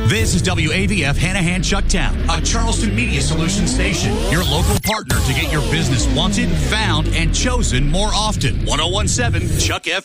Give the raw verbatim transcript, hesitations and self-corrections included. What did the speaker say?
This is W A V F Hanahan Chucktown, a Charleston Media Solutions station. Your local partner to get your business wanted, found, and chosen more often. ten seventeen Chuck F